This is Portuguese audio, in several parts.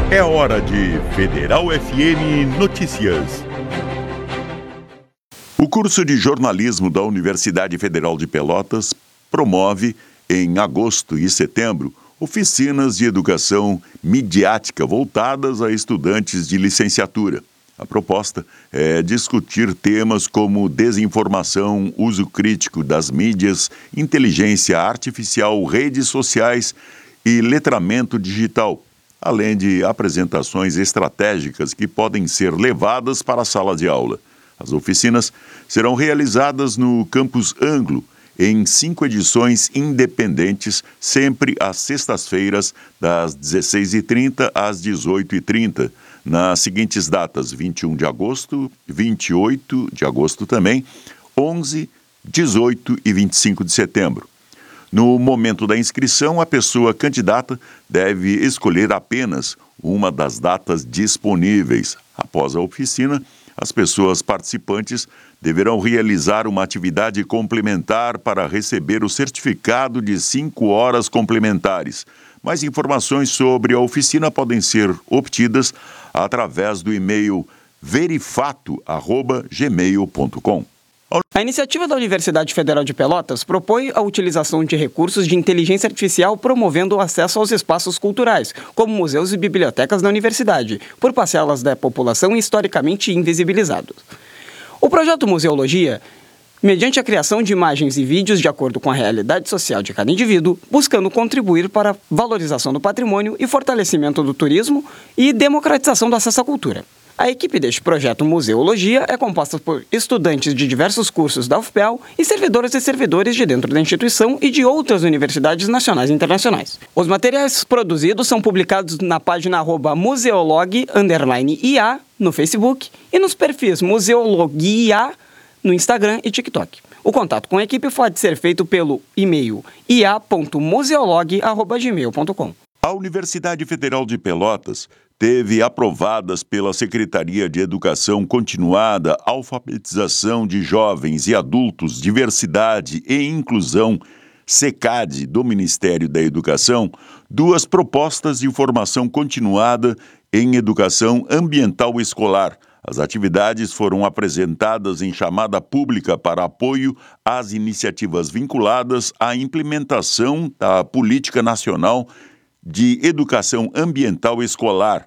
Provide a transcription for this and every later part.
É hora de Federal FM Notícias. O curso de jornalismo da Universidade Federal de Pelotas promove, em agosto e setembro, oficinas de educação midiática voltadas a estudantes de licenciatura. A proposta é discutir temas como desinformação, uso crítico das mídias, inteligência artificial, redes sociais e letramento digital, além de apresentações estratégicas que podem ser levadas para a sala de aula. As oficinas serão realizadas no Campus Anglo, em 5 edições independentes, sempre às sextas-feiras, das 16h30 às 18h30, nas seguintes datas: 21 de agosto, 28 de agosto também, 11, 18 e 25 de setembro. No momento da inscrição, a pessoa candidata deve escolher apenas uma das datas disponíveis. Após a oficina, as pessoas participantes deverão realizar uma atividade complementar para receber o certificado de 5 horas complementares. Mais informações sobre a oficina podem ser obtidas através do e-mail verifato@gmail.com. A iniciativa da Universidade Federal de Pelotas propõe a utilização de recursos de inteligência artificial promovendo o acesso aos espaços culturais, como museus e bibliotecas da universidade, por parcelas da população historicamente invisibilizados. O projeto Museologia, mediante a criação de imagens e vídeos de acordo com a realidade social de cada indivíduo, buscando contribuir para a valorização do patrimônio e fortalecimento do turismo e democratização do acesso à cultura. A equipe deste projeto Museologia é composta por estudantes de diversos cursos da UFPEL e servidoras e servidores de dentro da instituição e de outras universidades nacionais e internacionais. Os materiais produzidos são publicados na página @museolog_ia no Facebook e nos perfis Museologia no Instagram e TikTok. O contato com a equipe pode ser feito pelo e-mail ia.museolog@gmail.com. A Universidade Federal de Pelotas teve aprovadas pela Secretaria de Educação Continuada, Alfabetização de Jovens e Adultos, Diversidade e Inclusão, SECAD, do Ministério da Educação, 2 propostas de formação continuada em educação ambiental escolar. As atividades foram apresentadas em chamada pública para apoio às iniciativas vinculadas à implementação da Política Nacional de Educação Ambiental Escolar.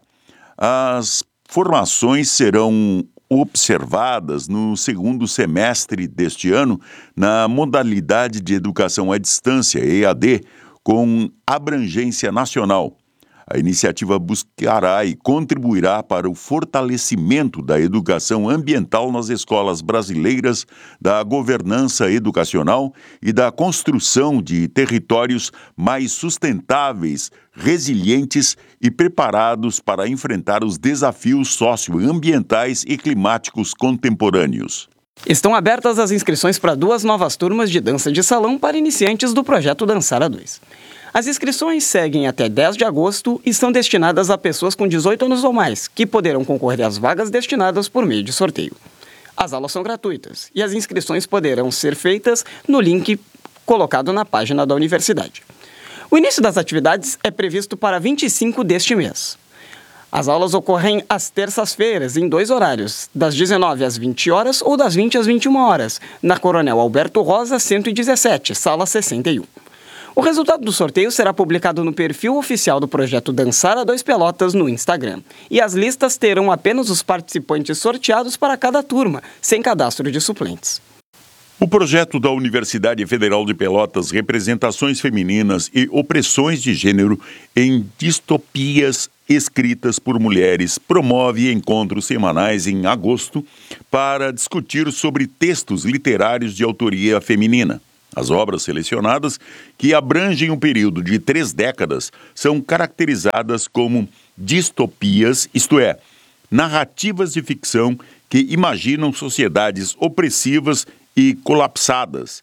As formações serão observadas no segundo semestre deste ano na modalidade de educação à distância, EAD, com abrangência nacional. A iniciativa buscará e contribuirá para o fortalecimento da educação ambiental nas escolas brasileiras, da governança educacional e da construção de territórios mais sustentáveis, resilientes e preparados para enfrentar os desafios socioambientais e climáticos contemporâneos. Estão abertas as inscrições para 2 novas turmas de dança de salão para iniciantes do projeto Dançar a 2. As inscrições seguem até 10 de agosto e são destinadas a pessoas com 18 anos ou mais, que poderão concorrer às vagas destinadas por meio de sorteio. As aulas são gratuitas e as inscrições poderão ser feitas no link colocado na página da universidade. O início das atividades é previsto para 25 deste mês. As aulas ocorrem às terças-feiras, em 2 horários, das 19 às 20 horas ou das 20 às 21 horas, na Coronel Alberto Rosa, 117, sala 61. O resultado do sorteio será publicado no perfil oficial do projeto Dançar a 2 Pelotas no Instagram. E as listas terão apenas os participantes sorteados para cada turma, sem cadastro de suplentes. O projeto da Universidade Federal de Pelotas, Representações Femininas e Opressões de Gênero em Distopias Escritas por Mulheres, promove encontros semanais em agosto para discutir sobre textos literários de autoria feminina. As obras selecionadas, que abrangem um período de 3 décadas, são caracterizadas como distopias, isto é, narrativas de ficção que imaginam sociedades opressivas e colapsadas.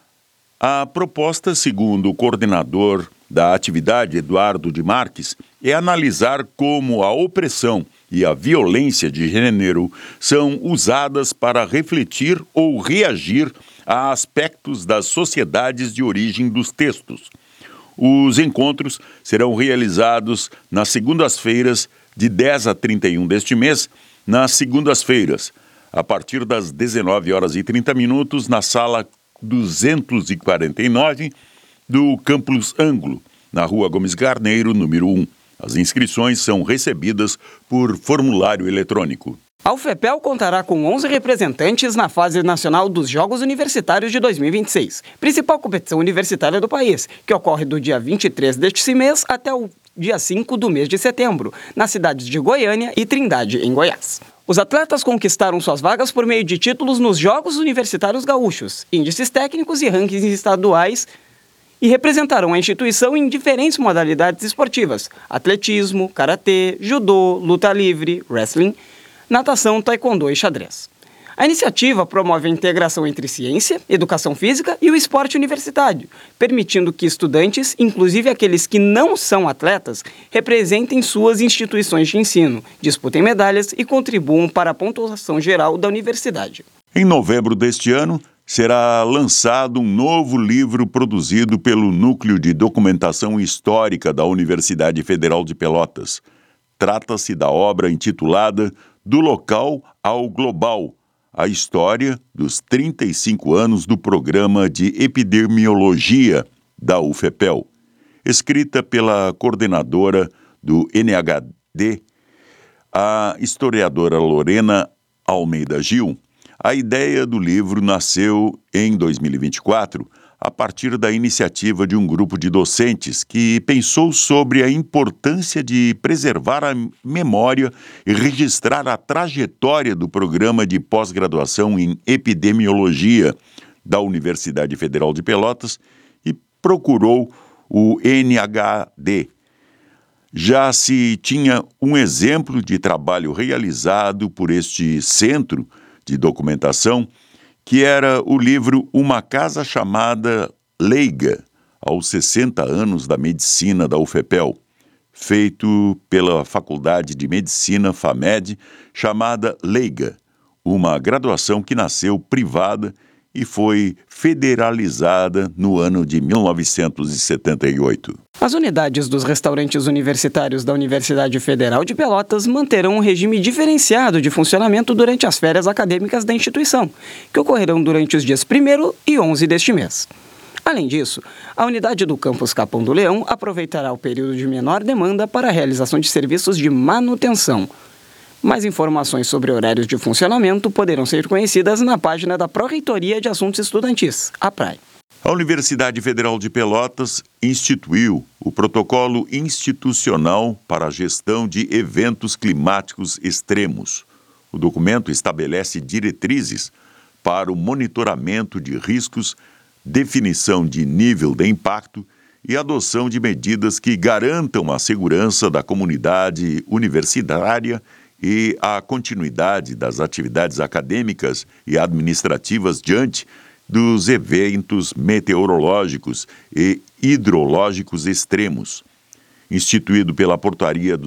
A proposta, segundo o coordenador da atividade, Eduardo de Marques, é analisar como a opressão e a violência de gênero são usadas para refletir ou reagir a aspectos das sociedades de origem dos textos. Os encontros serão realizados nas segundas-feiras, de 10 a 31 deste mês, nas segundas-feiras, a partir das 19h30, na sala 249 do Campus Ângulo, na Rua Gomes Garneiro, número 1. As inscrições são recebidas por formulário eletrônico. A UFPEL contará com 11 representantes na fase nacional dos Jogos Universitários de 2026, principal competição universitária do país, que ocorre do dia 23 deste mês até o dia 5 do mês de setembro, nas cidades de Goiânia e Trindade, em Goiás. Os atletas conquistaram suas vagas por meio de títulos nos Jogos Universitários Gaúchos, índices técnicos e rankings estaduais, e representarão a instituição em diferentes modalidades esportivas: atletismo, karatê, judô, luta livre, wrestling, natação, taekwondo e xadrez. A iniciativa promove a integração entre ciência, educação física e o esporte universitário, permitindo que estudantes, inclusive aqueles que não são atletas, representem suas instituições de ensino, disputem medalhas e contribuam para a pontuação geral da universidade. Em novembro deste ano, será lançado um novo livro produzido pelo Núcleo de Documentação Histórica da Universidade Federal de Pelotas. Trata-se da obra intitulada Do Local ao Global, a história dos 35 anos do Programa de Epidemiologia da UFPEL, escrita pela coordenadora do NHD, a historiadora Lorena Almeida Gil. A ideia do livro nasceu em 2024, a partir da iniciativa de um grupo de docentes que pensou sobre a importância de preservar a memória e registrar a trajetória do programa de pós-graduação em epidemiologia da Universidade Federal de Pelotas e procurou o NHD. Já se tinha um exemplo de trabalho realizado por este centro de documentação, que era o livro Uma Casa Chamada Leiga, aos 60 anos da medicina da UFPEL, feito pela Faculdade de Medicina FAMED, chamada Leiga, uma graduação que nasceu privada e foi federalizada no ano de 1978. As unidades dos restaurantes universitários da Universidade Federal de Pelotas manterão um regime diferenciado de funcionamento durante as férias acadêmicas da instituição, que ocorrerão durante os dias 1º e 11 deste mês. Além disso, a unidade do campus Capão do Leão aproveitará o período de menor demanda para a realização de serviços de manutenção. Mais informações sobre horários de funcionamento poderão ser conhecidas na página da Pró-Reitoria de Assuntos Estudantis, a PRAE. A Universidade Federal de Pelotas instituiu o Protocolo Institucional para a Gestão de Eventos Climáticos Extremos. O documento estabelece diretrizes para o monitoramento de riscos, definição de nível de impacto e adoção de medidas que garantam a segurança da comunidade universitária e a continuidade das atividades acadêmicas e administrativas diante dos eventos meteorológicos e hidrológicos extremos. Instituído pela Portaria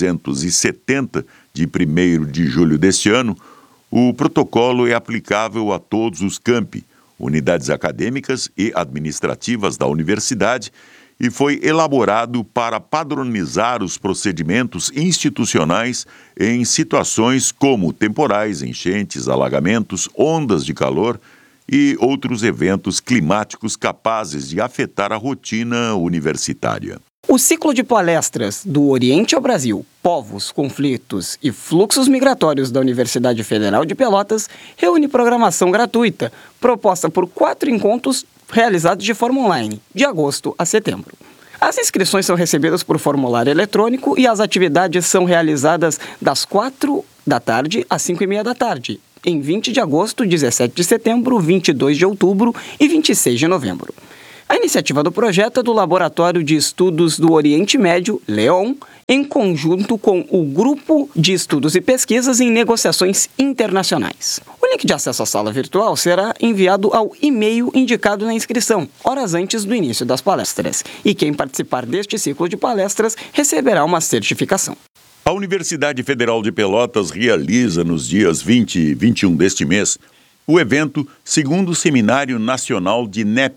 270, de 1º de julho deste ano, o protocolo é aplicável a todos os campi, unidades acadêmicas e administrativas da universidade e foi elaborado para padronizar os procedimentos institucionais em situações como temporais, enchentes, alagamentos, ondas de calor e outros eventos climáticos capazes de afetar a rotina universitária. O ciclo de palestras do Oriente ao Brasil, Povos, Conflitos e Fluxos Migratórios da Universidade Federal de Pelotas reúne programação gratuita, proposta por 4 encontros realizados de forma online, de agosto a setembro. As inscrições são recebidas por formulário eletrônico e as atividades são realizadas das 4 da tarde às 5h30 da tarde, em 20 de agosto, 17 de setembro, 22 de outubro e 26 de novembro. A iniciativa do projeto é do Laboratório de Estudos do Oriente Médio, LEON, em conjunto com o Grupo de Estudos e Pesquisas em Negociações Internacionais. O link de acesso à sala virtual será enviado ao e-mail indicado na inscrição, horas antes do início das palestras, e quem participar deste ciclo de palestras receberá uma certificação. A Universidade Federal de Pelotas realiza nos dias 20 e 21 deste mês o evento Segundo Seminário Nacional de NEP,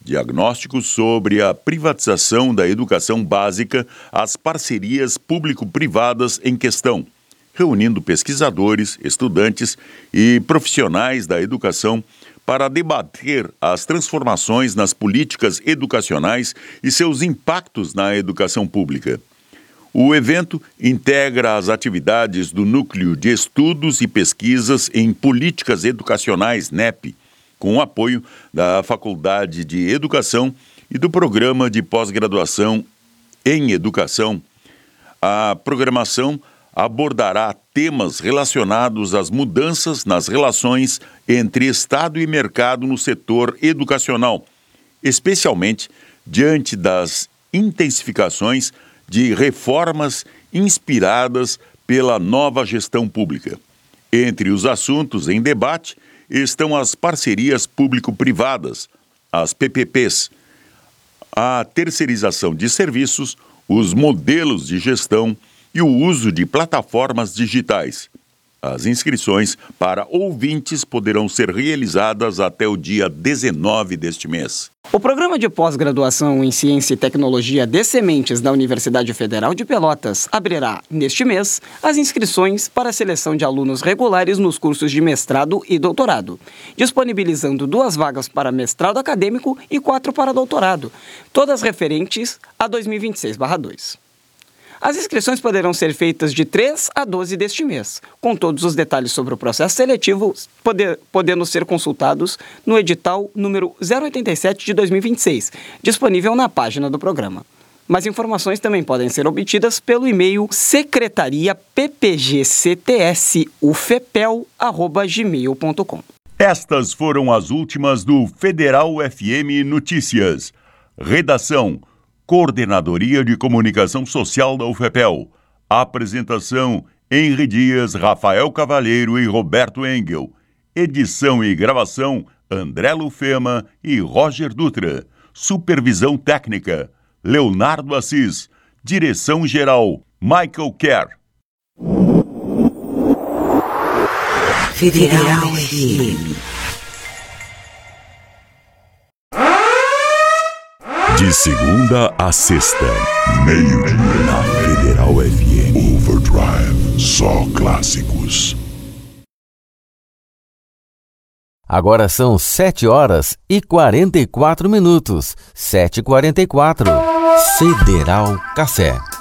diagnósticos sobre a privatização da educação básica às parcerias público-privadas em questão, reunindo pesquisadores, estudantes e profissionais da educação para debater as transformações nas políticas educacionais e seus impactos na educação pública. O evento integra as atividades do Núcleo de Estudos e Pesquisas em Políticas Educacionais, NEP, com o apoio da Faculdade de Educação e do Programa de Pós-Graduação em Educação. A programação abordará temas relacionados às mudanças nas relações entre Estado e mercado no setor educacional, especialmente diante das intensificações de reformas inspiradas pela nova gestão pública. Entre os assuntos em debate estão as parcerias público-privadas, as PPPs, a terceirização de serviços, os modelos de gestão e o uso de plataformas digitais. As inscrições para ouvintes poderão ser realizadas até o dia 19 deste mês. O Programa de Pós-Graduação em Ciência e Tecnologia de Sementes da Universidade Federal de Pelotas abrirá, neste mês, as inscrições para a seleção de alunos regulares nos cursos de mestrado e doutorado, disponibilizando 2 vagas para mestrado acadêmico e 4 para doutorado, todas referentes a 2026/2. As inscrições poderão ser feitas de 3 a 12 deste mês, com todos os detalhes sobre o processo seletivo podendo ser consultados no edital número 087 de 2026, disponível na página do programa. Mais informações também podem ser obtidas pelo e-mail secretariappgctsufepel@gmail.com. Estas foram as últimas do Federal FM Notícias. Redação: Coordenadoria de Comunicação Social da UFPEL. Apresentação: Henri Dias, Rafael Cavalheiro e Roberto Engel. Edição e gravação: André Lufema e Roger Dutra. Supervisão técnica: Leonardo Assis. Direção-geral: Michael Kerr. Federal FM. De segunda a sexta, meio-dia, na Federal FM. Overdrive, só clássicos. Agora são 7h44. 7h44. Federal Café.